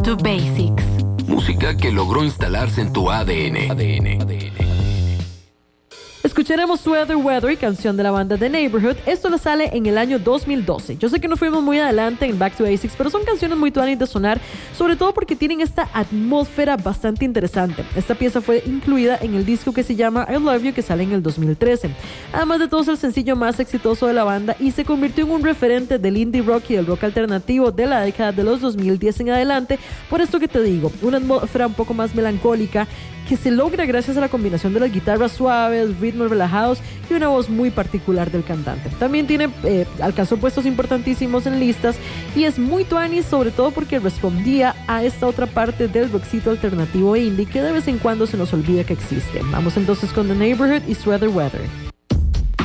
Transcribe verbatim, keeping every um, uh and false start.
to Basics. Música que logró instalarse en tu A D N. A D N. A D N. Escucharemos Weather Weather, canción de la banda The Neighborhood. Esto le sale en el año dos mil doce. Yo sé que no fuimos muy adelante en Back to Basics, pero son canciones muy tuanis de sonar, sobre todo porque tienen esta atmósfera bastante interesante. Esta pieza fue incluida en el disco que se llama I Love You, que sale en el dos mil trece. Además de todo, es el sencillo más exitoso de la banda y se convirtió en un referente del indie rock y del rock alternativo de la década de los dos mil diez en adelante. Por esto que te digo, una atmósfera un poco más melancólica que se logra gracias a la combinación de las guitarras suaves, ritmos relajados y una voz muy particular del cantante. También tiene, eh, alcanzó puestos importantísimos en listas y es muy tuanis, sobre todo porque respondía a esta otra parte del rockcito alternativo indie que de vez en cuando se nos olvida que existe. Vamos entonces con The Neighborhood y Sweater Weather.